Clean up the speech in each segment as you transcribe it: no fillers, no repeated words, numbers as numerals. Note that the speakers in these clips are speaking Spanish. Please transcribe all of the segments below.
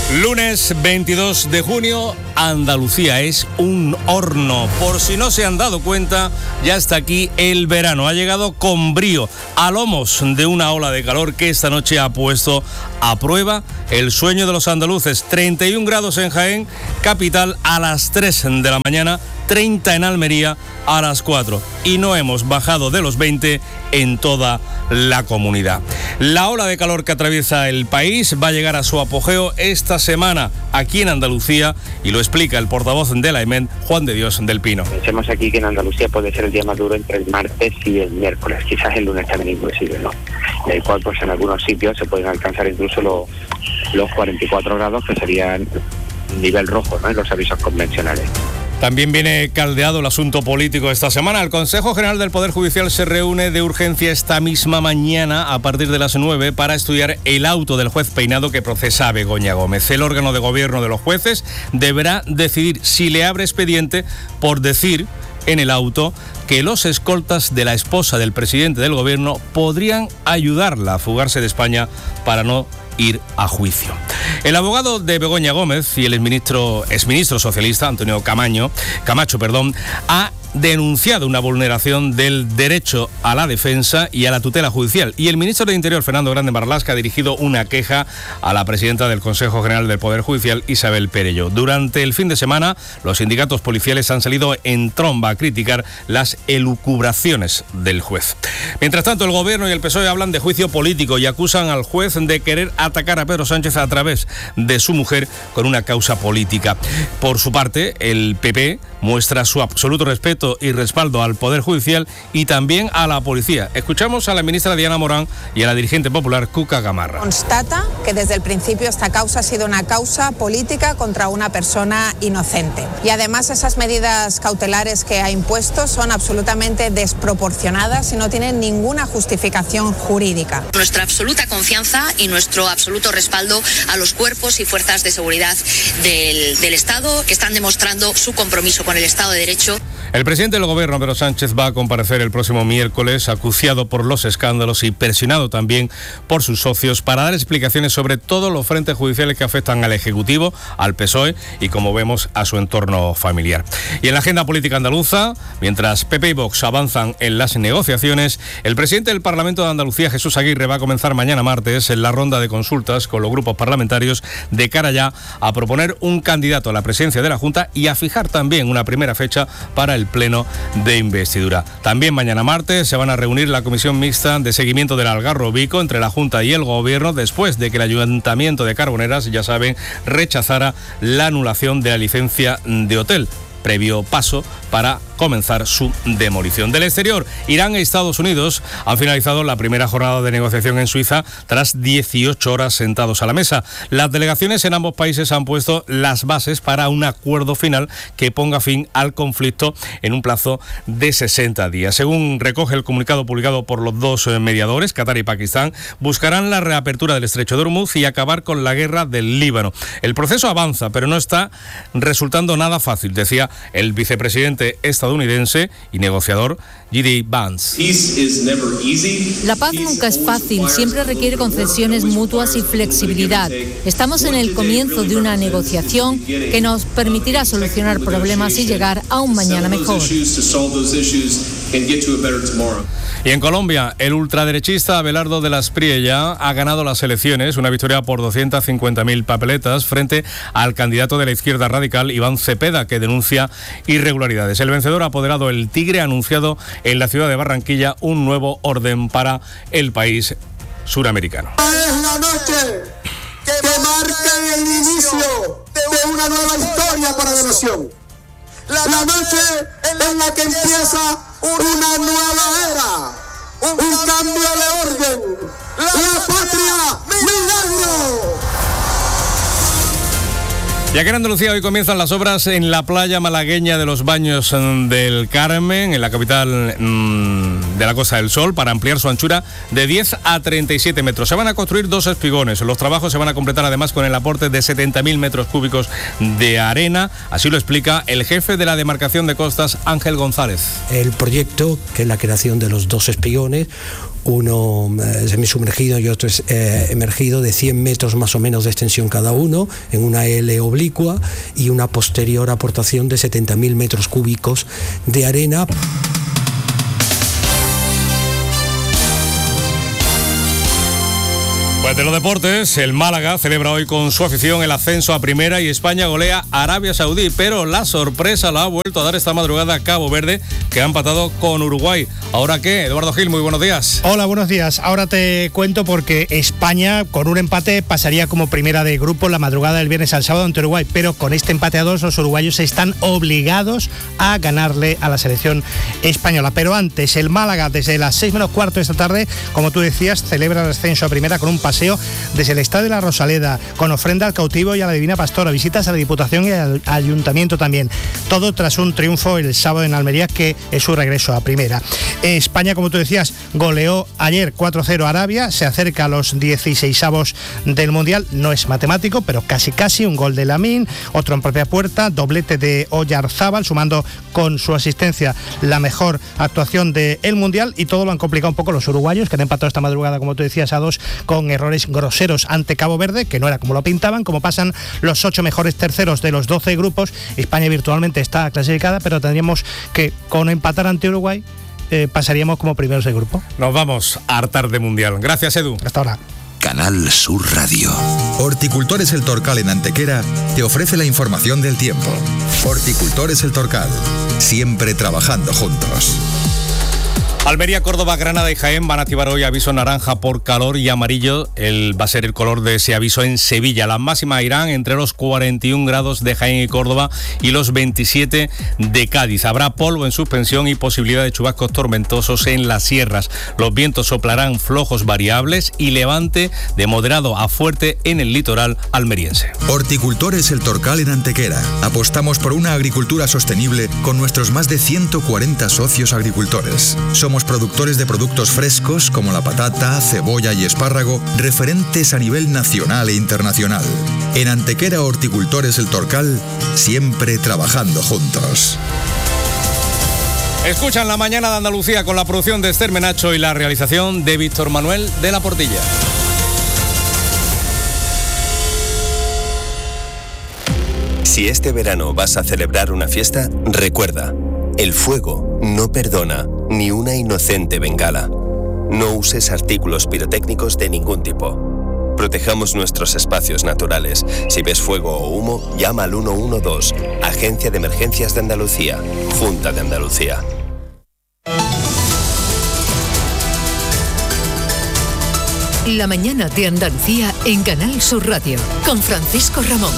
Lunes 22 de junio, Andalucía es un horno. Por si no se han dado cuenta, ya está aquí el verano. Ha llegado con brío, a lomos de una ola de calor que esta noche ha puesto a prueba el sueño de los andaluces. 31 grados en Jaén, capital, a las 3 de la mañana, 30 en Almería a las 4. Y no hemos bajado de los 20 en toda la comunidad. La ola de calor que atraviesa el país va a llegar a su apogeo esta semana aquí en Andalucía, y lo explica el portavoz de la EMET, Juan de Dios del Pino. Pensemos aquí que en Andalucía puede ser el día más duro entre el martes y el miércoles, quizás el lunes también imposible, ¿no? El cual pues en algunos sitios se pueden alcanzar incluso los 44 grados, que serían nivel rojo, ¿no?, en los avisos convencionales. También viene caldeado el asunto político esta semana. El Consejo General del Poder Judicial se reúne de urgencia esta misma mañana a partir de las 9 para estudiar el auto del juez Peinado que procesa a Begoña Gómez. El órgano de gobierno de los jueces deberá decidir si le abre expediente por decir en el auto que los escoltas de la esposa del presidente del gobierno podrían ayudarla a fugarse de España para no ir a juicio. El abogado de Begoña Gómez y el exministro socialista Antonio Camacho, ha denunciado una vulneración del derecho a la defensa y a la tutela judicial. Y el ministro de Interior, Fernando Grande Marlaska, ha dirigido una queja a la presidenta del Consejo General del Poder Judicial, Isabel Perello. Durante el fin de semana, los sindicatos policiales han salido en tromba a criticar las elucubraciones del juez. Mientras tanto, el Gobierno y el PSOE hablan de juicio político y acusan al juez de querer atacar a Pedro Sánchez a través de su mujer con una causa política. Por su parte, el PP muestra su absoluto respeto y respaldo al Poder Judicial y también a la policía. Escuchamos a la ministra Diana Morán y a la dirigente popular Cuca Gamarra. Constata que desde el principio esta causa ha sido una causa política contra una persona inocente. Y además esas medidas cautelares que ha impuesto son absolutamente desproporcionadas y no tienen ninguna justificación jurídica. Nuestra absoluta confianza y nuestro absoluto respaldo a los cuerpos y fuerzas de seguridad del Estado, que están demostrando su compromiso con el Estado de Derecho. El presidente del gobierno, Pedro Sánchez, va a comparecer el próximo miércoles, acuciado por los escándalos y presionado también por sus socios para dar explicaciones sobre todos los frentes judiciales que afectan al Ejecutivo, al PSOE y, como vemos, a su entorno familiar. Y en la agenda política andaluza, mientras PP y Vox avanzan en las negociaciones, el presidente del Parlamento de Andalucía, Jesús Aguirre, va a comenzar mañana martes en la ronda de consultas con los grupos parlamentarios de cara ya a proponer un candidato a la presidencia de la Junta y a fijar también una primera fecha para el pleno de investidura. También mañana martes se van a reunir la comisión mixta de seguimiento del Algarrobico entre la Junta y el Gobierno después de que el Ayuntamiento de Carboneras, ya saben, rechazara la anulación de la licencia de hotel, previo paso para comenzar su demolición. Del exterior, Irán e Estados Unidos han finalizado la primera jornada de negociación en Suiza tras 18 horas sentados a la mesa. Las delegaciones en ambos países han puesto las bases para un acuerdo final que ponga fin al conflicto en un plazo de 60 días. Según recoge el comunicado publicado por los dos mediadores, Qatar y Pakistán, buscarán la reapertura del estrecho de Hormuz y acabar con la guerra del Líbano. El proceso avanza, pero no está resultando nada fácil, decía el vicepresidente estadounidense y negociador J.D. Vance. La paz nunca es fácil, siempre requiere concesiones mutuas y flexibilidad. Estamos en el comienzo de una negociación que nos permitirá solucionar problemas y llegar a un mañana mejor. Y en Colombia, el ultraderechista Abelardo de la Espriella ha ganado las elecciones, una victoria por 250.000 papeletas frente al candidato de la izquierda radical Iván Cepeda, que denuncia irregularidades. El vencedor, apoderado el Tigre, ha anunciado en la ciudad de Barranquilla un nuevo orden para el país suramericano. Es la noche que marca el inicio de una nueva historia para la nación. La noche en la que empieza una nueva era, un cambio de orden. La patria, milagro. Ya que en Andalucía hoy comienzan las obras en la playa malagueña de los Baños del Carmen, en la capital de la Costa del Sol, para ampliar su anchura de 10 a 37 metros. Se van a construir 2 espigones. Los trabajos se van a completar además con el aporte de 70.000 metros cúbicos de arena. Así lo explica el jefe de la demarcación de costas, Ángel González. El proyecto, que es la creación de los 2 espigones, uno semisumergido y otro emergido, de 100 metros más o menos de extensión cada uno, en una L oblicua, y una posterior aportación de 70.000 metros cúbicos de arena. Pues de los deportes, el Málaga celebra hoy con su afición el ascenso a primera y España golea a Arabia Saudí, pero la sorpresa la ha vuelto a dar esta madrugada Cabo Verde, que ha empatado con Uruguay. ¿Ahora qué? Eduardo Gil, muy buenos días. Hola, buenos días. Ahora te cuento porque España con un empate pasaría como primera de grupo la madrugada del viernes al sábado ante Uruguay, pero con este empate a 2 los uruguayos están obligados a ganarle a la selección española. Pero antes, el Málaga desde las 6 menos cuarto de esta tarde, como tú decías, celebra el ascenso a primera con un paseo desde el Estadio de la Rosaleda, con ofrenda al cautivo y a la Divina Pastora, visitas a la Diputación y al Ayuntamiento también. Todo tras un triunfo el sábado en Almería, que es su regreso a primera. España, como tú decías, goleó ayer 4-0 a Arabia, se acerca a los 16avos del Mundial, no es matemático, pero casi, un gol de Lamine, otro en propia puerta, doblete de Oyarzábal, sumando con su asistencia la mejor actuación del Mundial, y todo lo han complicado un poco los uruguayos, que han empatado esta madrugada, como tú decías, a 2 con errores groseros ante Cabo Verde, que no era como lo pintaban. Como pasan los 8 mejores terceros de los 12 grupos, España virtualmente está clasificada, pero tendríamos que, con empatar ante Uruguay, pasaríamos como primeros de grupo. Nos vamos a hartar de Mundial. Gracias, Edu. Hasta ahora. Canal Sur Radio. Horticultores El Torcal en Antequera te ofrece la información del tiempo. Horticultores El Torcal, siempre trabajando juntos. Almería, Córdoba, Granada y Jaén van a activar hoy aviso naranja por calor, y amarillo va a ser el color de ese aviso en Sevilla. Las máximas irán entre los 41 grados de Jaén y Córdoba y los 27 de Cádiz. Habrá polvo en suspensión y posibilidad de chubascos tormentosos en las sierras. Los vientos soplarán flojos variables y levante de moderado a fuerte en el litoral almeriense. Horticultores El Torcal en Antequera. Apostamos por una agricultura sostenible con nuestros más de 140 socios agricultores. Somos productores de productos frescos como la patata, cebolla y espárrago, referentes a nivel nacional e internacional. En Antequera, Horticultores El Torcal, siempre trabajando juntos. Escuchan La Mañana de Andalucía con la producción de Esther Menacho y la realización de Víctor Manuel de la Portilla. Si este verano vas a celebrar una fiesta, recuerda, el fuego no perdona ni una inocente bengala. No uses artículos pirotécnicos de ningún tipo. Protejamos nuestros espacios naturales. Si ves fuego o humo, llama al 112, Agencia de Emergencias de Andalucía, Junta de Andalucía. La Mañana de Andalucía en Canal Sur Radio, con Francisco Ramón.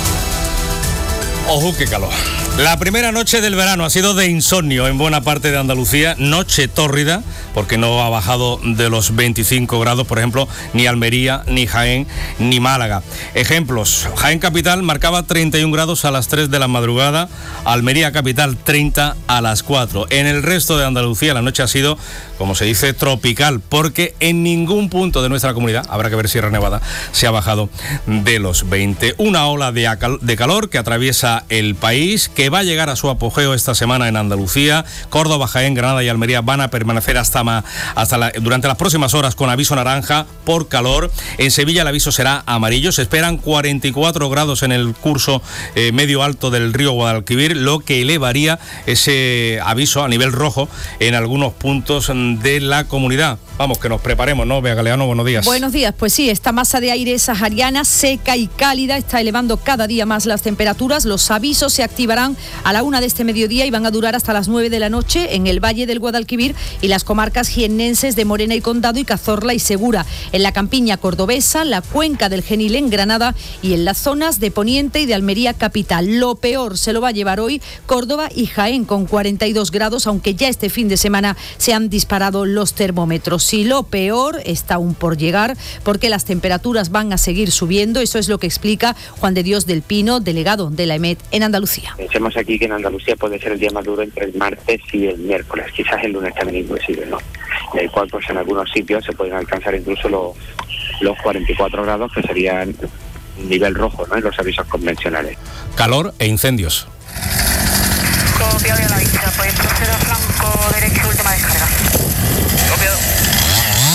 ¡Ojo, qué calor! La primera noche del verano ha sido de insomnio en buena parte de Andalucía, noche tórrida, porque no ha bajado de los 25 grados, por ejemplo, ni Almería, ni Jaén, ni Málaga. Ejemplos: Jaén Capital marcaba 31 grados a las 3 de la madrugada, Almería Capital 30 a las 4. En el resto de Andalucía la noche ha sido, como se dice, tropical, porque en ningún punto de nuestra comunidad, habrá que ver Sierra Nevada, se ha bajado de los 20. Una ola de calor que atraviesa el país, que va a llegar a su apogeo esta semana en Andalucía. Córdoba, Jaén, Granada y Almería van a permanecer durante las próximas horas con aviso naranja por calor. En Sevilla el aviso será amarillo. Se esperan 44 grados en el curso medio alto del río Guadalquivir, lo que elevaría ese aviso a nivel rojo en algunos puntos de la comunidad. Vamos, que nos preparemos, ¿no? Bea Galeano, buenos días. Buenos días, pues sí, esta masa de aire sahariana seca y cálida está elevando cada día más las temperaturas. Los avisos se activarán a la 1 de este mediodía y van a durar hasta las 9 de la noche en el Valle del Guadalquivir y las comarcas jiennenses de Morena y Condado y Cazorla y Segura, en la campiña cordobesa, la cuenca del Genil en Granada y en las zonas de Poniente y de Almería capital. Lo peor se lo va a llevar hoy Córdoba y Jaén con 42 grados, aunque ya este fin de semana se han disparado los termómetros. Y lo peor está aún por llegar, porque las temperaturas van a seguir subiendo. Eso es lo que explica Juan de Dios del Pino, delegado de la EMET en Andalucía. Pensemos aquí que en Andalucía puede ser el día más duro entre el martes y el miércoles, quizás el lunes también inclusive, ¿no? El cual pues en algunos sitios se pueden alcanzar incluso los 44 grados, que serían nivel rojo, ¿no?, en los avisos convencionales. Calor e incendios. Copiado y a la vista, pues proceda flanco derecho, última descarga. Copiado.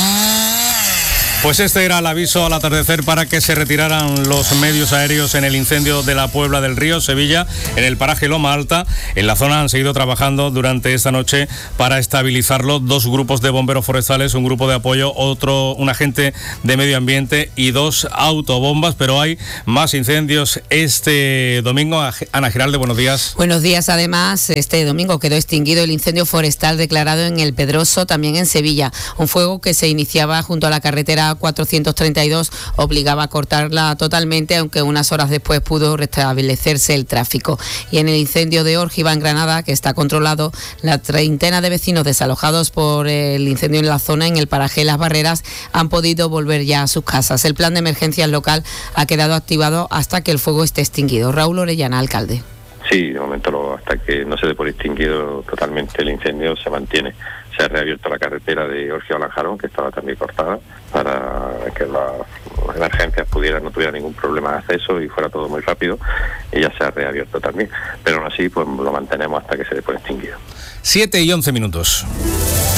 Pues este era el aviso al atardecer para que se retiraran los medios aéreos en el incendio de la Puebla del Río, Sevilla, en el paraje Loma Alta. En la zona han seguido trabajando durante esta noche para estabilizarlo 2 grupos de bomberos forestales, un grupo de apoyo, un agente de medio ambiente y 2 autobombas, pero hay más incendios este domingo. Ana Giralde, buenos días. Buenos días. Además, este domingo quedó extinguido el incendio forestal declarado en El Pedroso, también en Sevilla. Un fuego que se iniciaba junto a la carretera 432 obligaba a cortarla totalmente, aunque unas horas después pudo restablecerse el tráfico. Y en el incendio de Órgiva, en Granada, que está controlado, la treintena de vecinos desalojados por el incendio en la zona, en el paraje Las Barreras, han podido volver ya a sus casas. El plan de emergencias local ha quedado activado hasta que el fuego esté extinguido. Raúl Orellana, alcalde. Sí, de momento hasta que no se dé por extinguido totalmente el incendio se mantiene. Se ha reabierto la carretera de Órgiva a Lanjarón, que estaba también cortada, para que las emergencias no tuvieran ningún problema de acceso y fuera todo muy rápido, y ya se ha reabierto también. Pero aún así, pues lo mantenemos hasta que se dé por extinguido. 7:11.